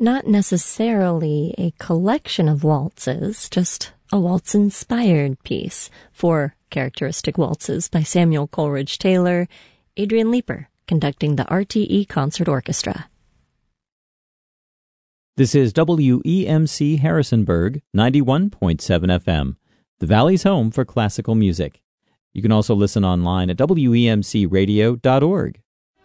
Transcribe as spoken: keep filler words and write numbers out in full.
not necessarily a collection of waltzes, just a waltz-inspired piece. Four characteristic waltzes by Samuel Coleridge Taylor, Adrian Leeper conducting the R T E Concert Orchestra. This is W E M C Harrisonburg, ninety-one point seven F M, the Valley's home for classical music. You can also listen online at W E M C radio dot org.